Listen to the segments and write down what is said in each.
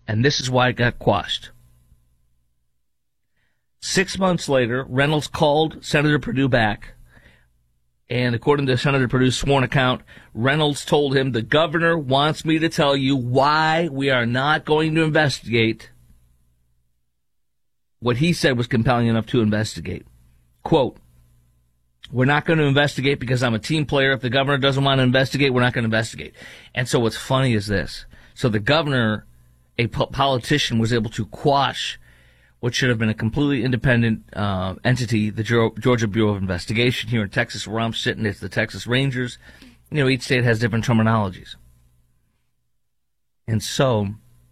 And this is why it got quashed. 6 months later, Reynolds called Senator Perdue back. And according to Senator Perdue's sworn account, Reynolds told him, the governor wants me to tell you why we are not going to investigate what he said was compelling enough to investigate. Quote, we're not going to investigate because I'm a team player. If the governor doesn't want to investigate, we're not going to investigate. And so what's funny is this. So the governor, a politician, was able to quash what should have been a completely independent entity, the Georgia Bureau of Investigation. Here in Texas, where I'm sitting, it's the Texas Rangers. You know, each state has different terminologies. And so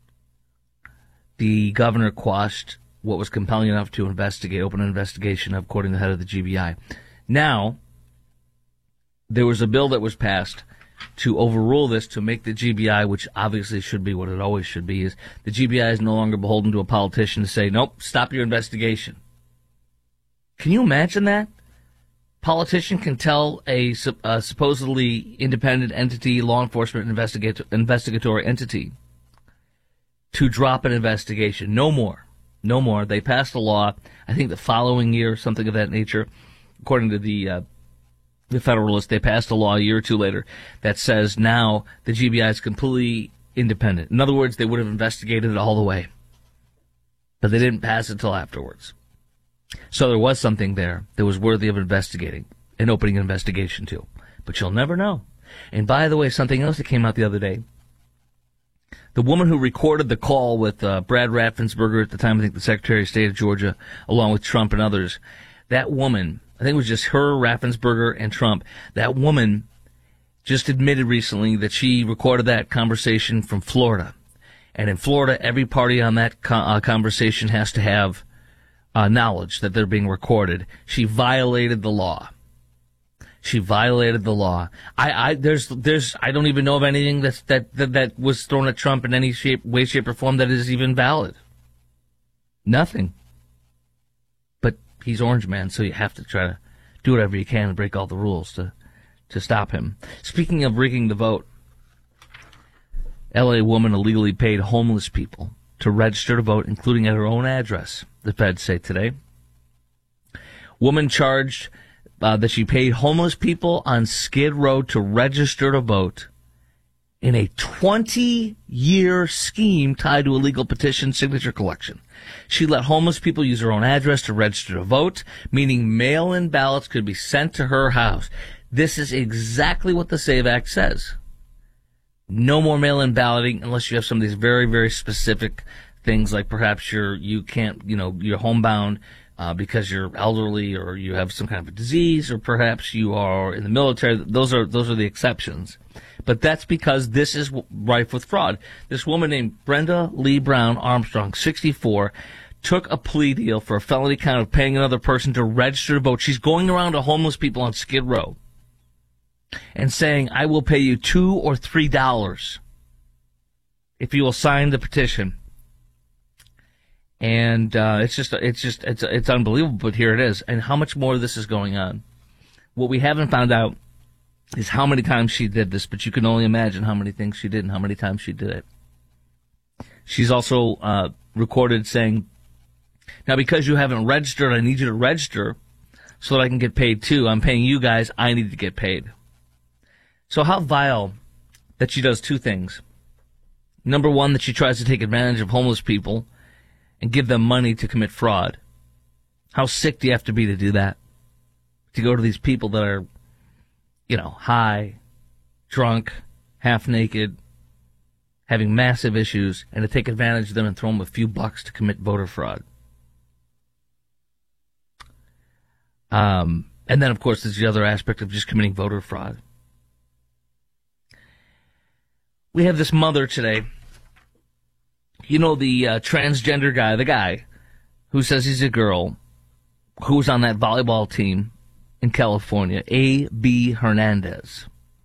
the governor quashed what was compelling enough to investigate, open an investigation, according to the head of the GBI. Now, there was a bill that was passed to overrule this, to make the GBI, which obviously should be what it always should be, is the GBI is no longer beholden to a politician to say, nope, stop your investigation. Can you imagine that? Politician can tell a supposedly independent entity, law enforcement investigatory entity, to drop an investigation. No more. No more. They passed a law, I think the following year, something of that nature, according to the Federalist. They passed a law a year or two later that says now the GBI is completely independent. In other words, they would have investigated it all the way. But they didn't pass it until afterwards. So there was something there that was worthy of investigating and opening an investigation to. But you'll never know. And by the way, something else that came out the other day. The woman who recorded the call with Brad Raffensperger, at the time, I think the Secretary of State of Georgia, along with Trump and others, that woman, I think it was just her, Raffensperger, and Trump. That woman just admitted recently that she recorded that conversation from Florida. And in Florida, every party on that conversation has to have knowledge that they're being recorded. She violated the law. She violated the law. I don't even know of anything that was thrown at Trump in any way, shape, or form that is even valid. Nothing. But he's Orange Man, so you have to try to do whatever you can to break all the rules to stop him. Speaking of rigging the vote, L.A. woman illegally paid homeless people to register to vote, including at her own address, the feds say today. Woman charged that she paid homeless people on Skid Row to register to vote in a 20-year scheme tied to illegal petition signature collection. She let homeless people use their own address to register to vote, meaning mail-in ballots could be sent to her house. This is exactly what the SAVE Act says. No more mail-in balloting unless you have some of these very, very specific things, like perhaps you're homebound because you're elderly, or you have some kind of a disease, or perhaps you are in the military. Those are the exceptions. But that's because this is rife with fraud. This woman named Brenda Lee Brown Armstrong, 64, took a plea deal for a felony count of paying another person to register to vote. She's going around to homeless people on Skid Row and saying, I will pay you $2 or $3 if you will sign the petition. And it's unbelievable, but here it is. And how much more of this is going on? What we haven't found out is how many times she did this, but you can only imagine how many things she did and how many times she did it. She's also recorded saying, now because you haven't registered, I need you to register so that I can get paid too. I'm paying you guys, I need to get paid. So how vile that she does two things. Number one, that she tries to take advantage of homeless people and give them money to commit fraud. How sick do you have to be to do that? To go to these people that are, high, drunk, half naked, having massive issues, and to take advantage of them and throw them a few bucks to commit voter fraud. And then, of course, there's the other aspect of just committing voter fraud. We have this mother today. The transgender guy, the guy who says he's a girl, who was on that volleyball team in California, A.B. Hernandez.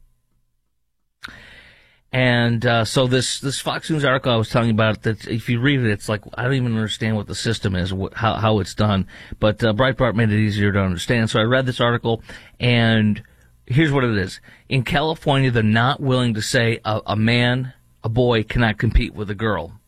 And so this Fox News article I was telling you about, that if you read it, it's like, I don't even understand what the system is, how it's done. But Breitbart made it easier to understand. So I read this article, and here's what it is. In California, they're not willing to say a boy cannot compete with a girl.